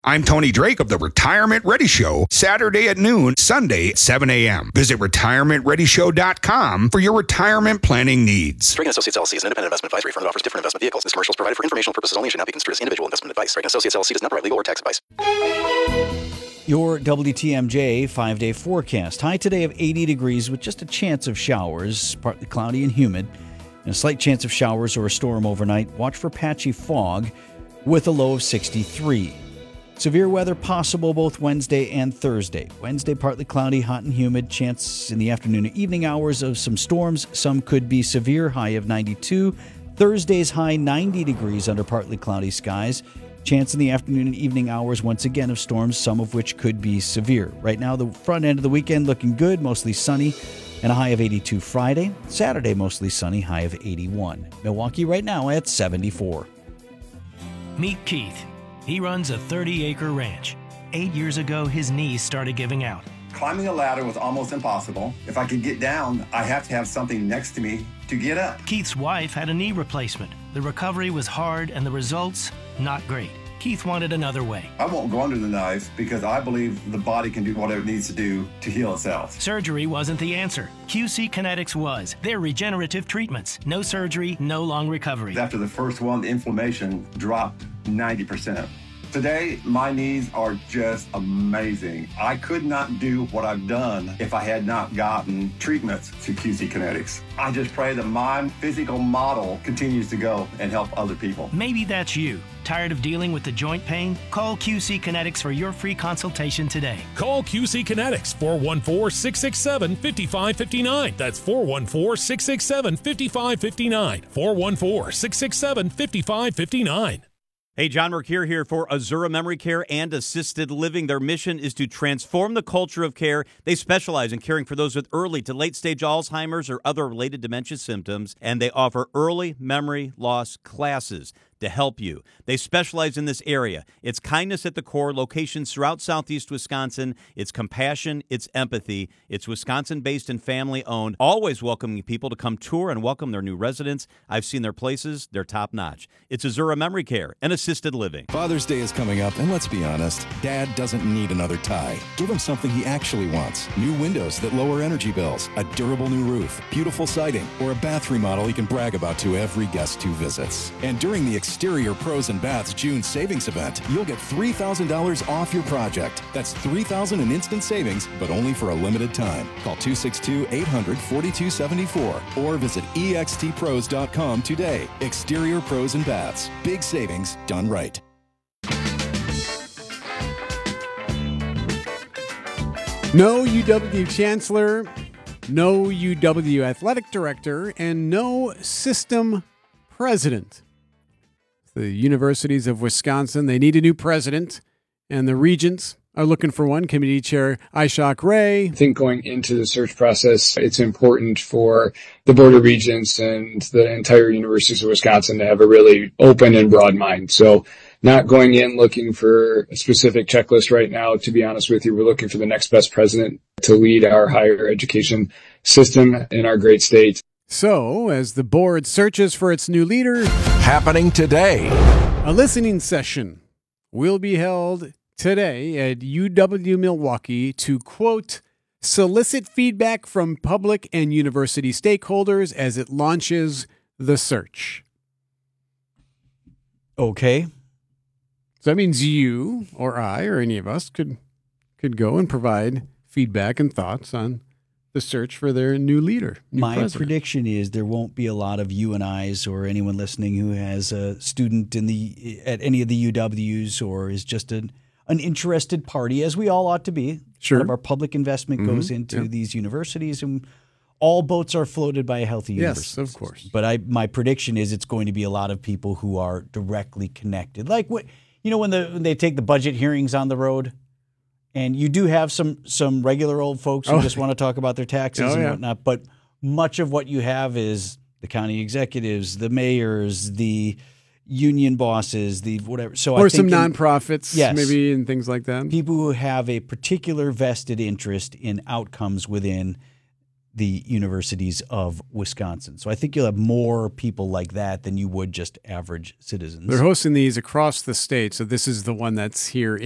I'm Tony Drake of the Retirement Ready Show, Saturday at noon, Sunday at 7 a.m. Visit retirementreadyshow.com for your retirement planning needs. Dragon Associates LLC is an independent investment advisory firm that offers different investment vehicles. This commercial is provided for informational purposes only and should not be construed as individual investment advice. Dragon Associates LLC does not provide legal or tax advice. Your WTMJ 5-day forecast. High today of 80 degrees with just a chance of showers, partly cloudy and humid, and a slight chance of showers or a storm overnight. Watch for patchy fog with a low of 63. Severe weather possible both Wednesday and Thursday. Wednesday, partly cloudy, hot and humid. Chance in the afternoon and evening hours of some storms. Some could be severe, high of 92. Thursday's high 90 degrees under partly cloudy skies. Chance in the afternoon and evening hours once again of storms, some of which could be severe. Right now, the front end of the weekend looking good, mostly sunny, and a high of 82 Friday. Saturday, mostly sunny, high of 81. Milwaukee right now at 74. Meet Keith. He runs a 30-acre ranch. 8 years ago, his knees started giving out. Climbing a ladder was almost impossible. If I could get down, I have to have something next to me to get up. Keith's wife had a knee replacement. The recovery was hard and the results, not great. Keith wanted another way. I won't go under the knife because I believe the body can do whatever it needs to do to heal itself. Surgery wasn't the answer. QC Kinetics was. They're regenerative treatments. No surgery, no long recovery. After the first one, the inflammation dropped 90%. Today, my knees are just amazing. I could not do what I've done if I had not gotten treatments to QC Kinetics. I just pray that my physical model continues to go and help other people. Maybe that's you. Tired of dealing with the joint pain? Call QC Kinetics for your free consultation today. Call QC Kinetics, 414-667-5559. That's 414-667-5559. 414-667-5559. Hey, John Mercure here for Azura Memory Care and Assisted Living. Their mission is to transform the culture of care. They specialize in caring for those with early to late-stage Alzheimer's or other related dementia symptoms, and they offer early memory loss classes to help you. They specialize in this area. It's kindness at the core, locations throughout southeast Wisconsin. It's compassion, it's empathy. It's Wisconsin-based and family-owned, always welcoming people to come tour and welcome their new residents. I've seen their places. They're top-notch. It's Azura Memory Care and Assisted Living. Father's Day is coming up, and let's be honest, Dad doesn't need another tie. Give him something he actually wants. New windows that lower energy bills, a durable new roof, beautiful siding, or a bath remodel he can brag about to every guest who visits. And during the Exterior Pros and Baths June savings event, you'll get $3,000 off your project. That's $3,000 in instant savings, but only for a limited time. Call 262-800-4274 or visit extpros.com today. Exterior Pros and Baths. Big savings done right. No UW Chancellor, no UW Athletic Director, and no System President. The universities of Wisconsin, they need a new president, and the regents are looking for one. Committee Chair Ishak Ray. I think going into the search process, it's important for the Board of Regents and the entire Universities of Wisconsin to have a really open and broad mind. So not going in looking for a specific checklist right now. To be honest with you, we're looking for the next best president to lead our higher education system in our great state. So, as the board searches for its new leader, happening today, a listening session will be held today at UW Milwaukee to, quote, solicit feedback from public and university stakeholders as it launches the search. Okay. So that means you or I or any of us could go and provide feedback and thoughts on the search for their new leader. My prediction is there won't be a lot of you and I's or anyone listening who has a student at any of the UWs or is just an interested party, as we all ought to be. Sure. A lot of our public investment goes into these universities, and all boats are floated by a healthy university. Yes, of course. But my prediction is it's going to be a lot of people who are directly connected. Like when they take the budget hearings on the road. And you do have some regular old folks who just want to talk about their taxes and whatnot, but much of what you have is the county executives, the mayors, the union bosses, the whatever. So or some nonprofits, maybe, and things like that. People who have a particular vested interest in outcomes within the universities of Wisconsin. So I think you'll have more people like that than you would just average citizens. They're hosting these across the state, so this is the one that's here